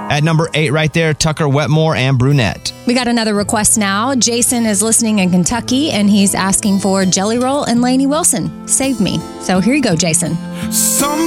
At number 8 right there, Tucker Wetmore and Brunette. We got another request now. Jason is listening in Kentucky, and he's asking for Jelly Roll and Lainey Wilson. Save Me. So here you go, Jason.